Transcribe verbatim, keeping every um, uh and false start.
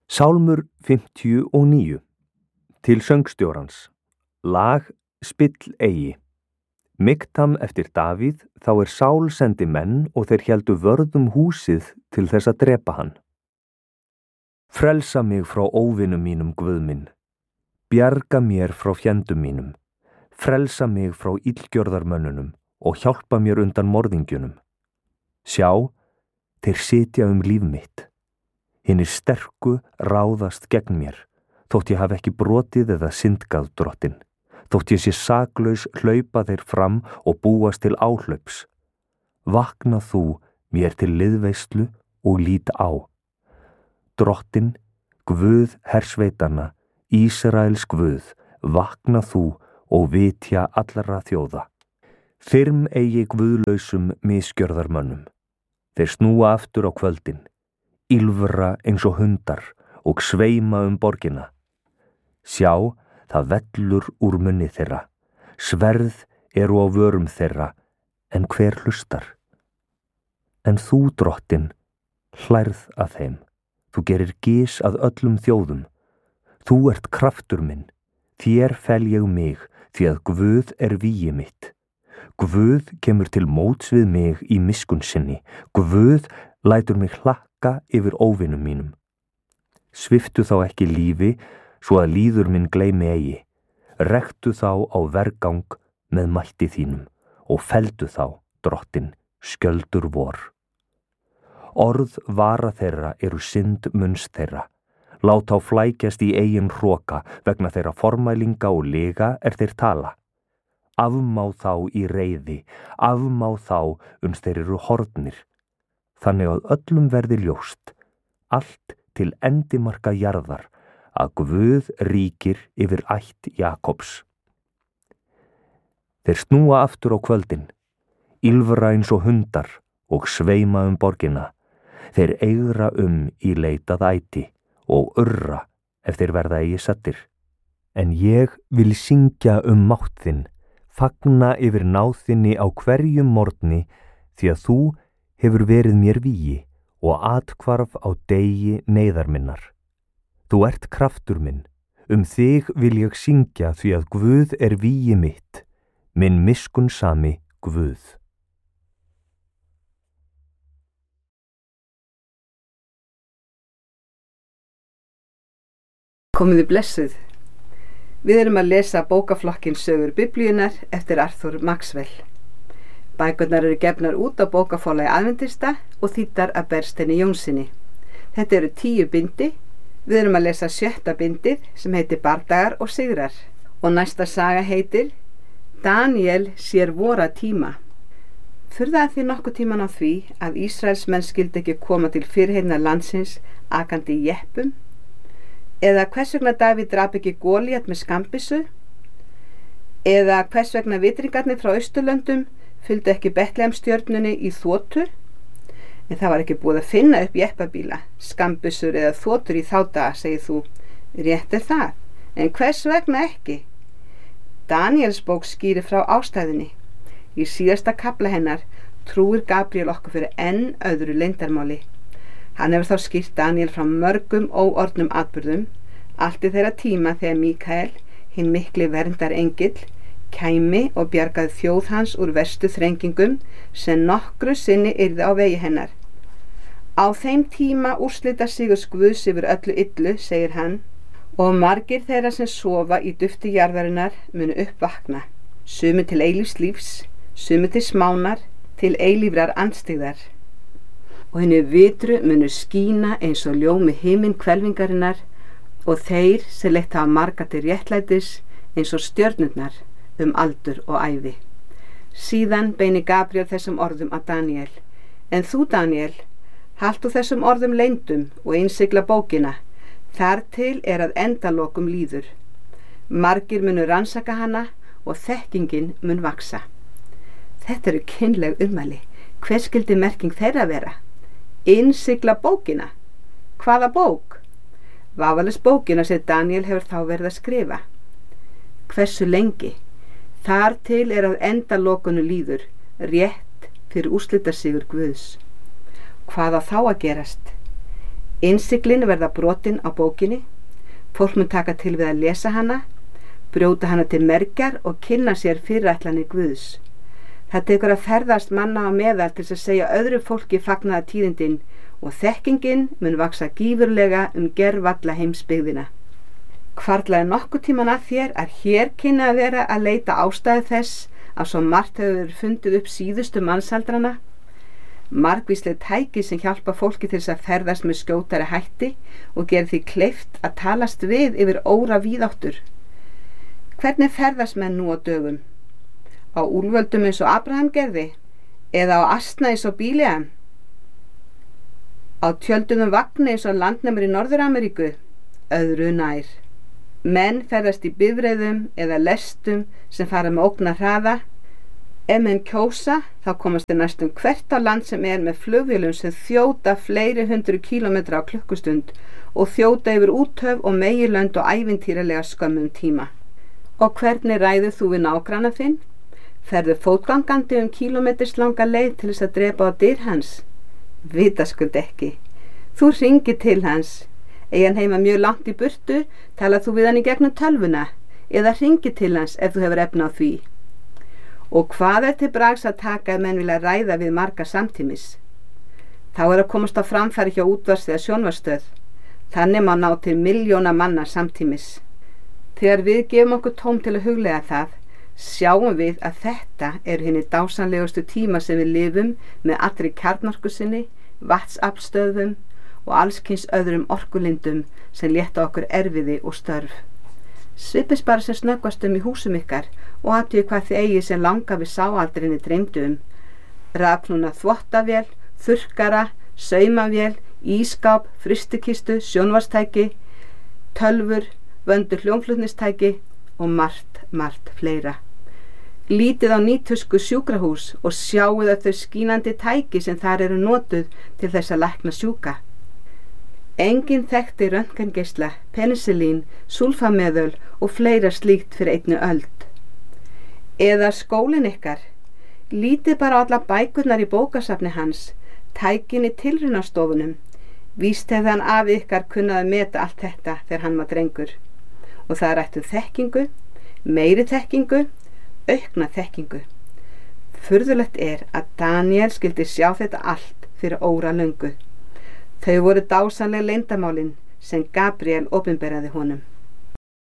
Sálmur fimmtíu og níu. Til söngstjórans. Lag Spill eigi. Miktam eftir Davíð, þá er Sál sendi menn og þeir héldu vörðum húsið til þess að drepa hann. Frelsa mig frá óvinum mínum, Guð minn. Bjarga mér frá fjendum mínum. Frelsa mig frá illgjörðarmönnunum og hjálpa mér undan morðingjunum. Sjá, þeir sitja um líf mitt. Hinir sterku ráðast gegn mér, þótt ég hafi ekki brotið eða syndgað drottinn. Þótt ég sé saklaus hlaupa þeir fram og búast til áhlaups. Vakna þú mér til liðveislu og lít á. Drottinn, Guð hersveitanna, Ísraels Guð, vakna þú og vitja allra þjóða. Firm eigi guðlausum misgjörðarmönnum. Þeir snúa aftur á kvöldin, ýlfra eins og hundar og sveima um borgina. Sjá, það vellur úr munni þeirra, sverð eru á vörum þeirra, en hver hlustar? En þú, drottinn, hlærð að þeim, þú gerir gys að öllum þjóðum. Þú ert kraftur minn, þér fel ég mig, því að Guð er vígi mitt. Guð kemur til móts við mig í miskunn sinni, Guð lætur mig hlakka yfir óvinum mínum. Sviptu þá ekki lífi, svo að líður minn gleymi eigi. Rektu þá á vergang með mætti þínum og feldu þá, drottinn, skjöldur vor. Orð vara þeirra eru synd munns þeirra. Lát þá flækjast í eigin hroka vegna þeirra formælinga og lega er þeir tala. Afmá þá í reiði, afmá þá uns þeir eru horfnir. Þannig að öllum verði ljóst, allt til endimarka jarðar, að Guð ríkir yfir ætt Jakobs. Þeir snúa aftur á kvöldin, ýlfra eins og hundar og sveima um borgina. Þeir eigra um í leitað æti og urra ef þeir verða eigi settir. En ég vil syngja um mátt þinn, fagna yfir náð þinni á hverjum morgni, því að þú hefur verið mér vígi og athvarf á degi neyðar minnar. Þú ert kraftur minn, um þig vil ég syngja því að Guð er vígi mitt, minn miskunnsami Guð. Komiði blessuð. Við erum að lesa bókaflokkin Sögur Biblíunnar eftir Arthur Maxwell. Bækurnar eru gefnar út á bókaforlagi Aðventista og þýddar af Bergsteini Jónssyni. Þetta eru tíu bindi. Við erum að lesa sjötta bindið sem heitir Bardagar og sigrar. Og næsta saga heitir Daniel sér vora tíma. Furðaði því nokkuð tíman á því að Ísraelsmenn skyldi ekki koma til fyrirheitna landsins akandi í jeppum? Eða hvers vegna Davíð drap ekki Golíat með skambissu? Eða hvers vegna vitringarnir frá Austurlöndum fylgdu ekki Betlehem-stjörnunni í þotu? En það var ekki búið að finna upp jeppabíla, skambissur eða þotur í þá daga, segir þú. Rétt er það, en hvers vegna ekki? Daniels bók skýrir frá ástæðunni. Í síðasta kafla hennar trúir Gabriel okkur fyrir enn öðru leyndarmáli. Hann hefur þá skýrt Daniel frá mörgum óorðnum atburðum, allt í þeirra tíma þegar Míkael, hinn mikli verndar engill, kæmi og bjargaði þjóð hans úr verstu þrengingum sem nokkru sinni yrði á vegi hennar. Á þeim tíma úrslita sigurs Guðs yfir öllu illu, segir hann, og margir þeirra sem sofa í dufti jarðarinnar munu uppvakna, sumir til eilífs lífs, sumir til smánar, til eilífrar andstyggðar. Og henni vitru munu skína eins og ljómi himinn hvelfingarinnar og þeir sem leitt hafa marga til réttlætis eins og stjörnurnar um aldur og ævi. Síðan beini Gabriel þessum orðum að Daniel. En þú, Daniel, haltu þessum orðum leyndum og innsigla bókina, þar til er að endalokum líður. Margir munu rannsaka hana og þekkingin mun vaksa. Þetta eru kynleg ummæli. Hver skyldi merking þeirra vera? Innsigla bókina. Hvaða bók? Vafalaust bókina sem Daniel hefur þá verið að skrifa. Hversu lengi? Þar til er að endalokunu líður, rétt fyrir úrslitasigur Guðs. Hvað á þá að gerast? Innsiglin verða brotin á bókinni, fólk mun taka til við að lesa hana, brjóta hana til mergjar og kynna sér fyrirætlanir Guðs. Það tekur að ferðast manna á meðal til að segja öðru fólki fagnaða tíðindin og þekkingin mun vaksa gífurlega um gervalla heimsbyggðina. Hvarflaði nokkuð tíman að þér að hér kynni að vera að leita ástæðu þess að svo margt hefur verið fundið upp síðustu mannsaldrana, margvísleg tæki sem hjálpa fólki til þess að ferðast með skjótari hætti og gera því kleift að talast við yfir óra víðáttur. Hvernig ferðast menn nú á dögum? Á úlföldum eins og Abraham gerði? Eða á asna eins og Bíleam? Á tjöldunum vagni eins og landnemur í Norður-Ameríku? Öðru nær. Menn ferðast í bifreiðum eða lestum sem fara með ógna hraða. Ef menn kjósa, þá komast þeir næstum hvert á land sem er með flugvélum sem þjóta fleiri hundru kílómetra á klukkustund og þjóta yfir úthöf og megilönd og ævintýralega skömmum tíma. Og hvernig ræður þú við nágranna þinn? Ferðu fótgangandi um kílómetris langa leið til þess að drepa á dyr hans? Vitaskuld ekki. Þú hringir til hans. Eigi hann heima mjög langt í burtu, talar þú við hann í gegnum tölvuna eða hringir til hans ef þú hefur efni á því. Og hvað er til brags að taka ef menn vilja ræða við marga samtímis? Þá er að komast á framfæri hjá útvars eða sjónvarsstöð. Þannig má ná til milljóna manna samtímis. Þegar við gefum okkur tóm til að huglega það, sjáum við að þetta eru hinni dásanlegustu tíma sem við lifum með allri kjarnorku sinni, vatnsaflstöðvum og allskyns öðrum orkulindum sem létta okkur erfiði og störf. Svipist bara sem snöggvast um í húsum ykkar og athugið hvað þið eigið sem langa við sáaldrinni dreymdu um. Rafknúna þvottavél, þurrkara, saumavél, ískáp, frystikistu, sjónvarstæki, tölvur, vöndur hljómflutnistæki og margt, margt fleira. Lítið á nýtusku sjúkrahús og sjáuð að þau skínandi tæki sem þar eru notuð til þess að lækna sjúka. Enginn þekkti röntgengeisla, penicillín, súlfameðöl og fleira slíkt fyrir einni öld. Eða skólinn ykkar. Lítið bara á alla bækurnar í bókasafni hans, tækin í tilraunastofunum. Víst hefði hann afi ykkar kunnað að meta allt þetta þegar hann var drengur. Og það rættu þekkingu, meiri þekkingu, aukna þekkingu. Furðulegt er að Daniel skildi sjá þetta allt fyrir óra löngu. Þau voru dásanleg leyndamálin sem Gabriel opinberaði honum.